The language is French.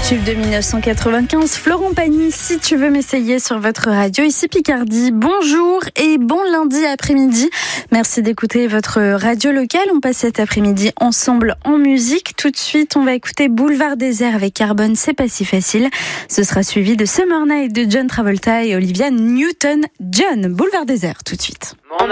Tube de 1995, Florent Pagny, si tu veux m'essayer sur votre radio, ici Picardie. Bonjour et bon lundi après-midi. Merci d'écouter votre radio locale. On passe cet après-midi ensemble en musique. Tout de suite, on va écouter Boulevard Désert avec Carbone, c'est pas si facile. Ce sera suivi de Summer Night de John Travolta et Olivia Newton-John. Boulevard Désert, tout de suite. Mon